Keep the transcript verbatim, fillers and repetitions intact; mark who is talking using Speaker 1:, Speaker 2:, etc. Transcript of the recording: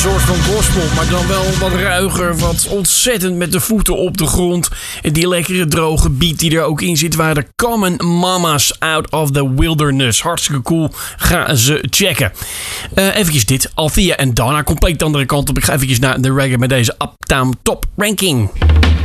Speaker 1: soort van gospel, maar dan wel wat ruiger, wat ontzettend met de voeten op de grond. En die lekkere droge beat die er ook in zit waren de Common Mamas Out of the Wilderness. Hartstikke cool, ga ze checken. Uh, eventjes dit, Althea en Donna, compleet de andere kant op. Ik ga eventjes naar de reggae met deze Uptown Top Ranking.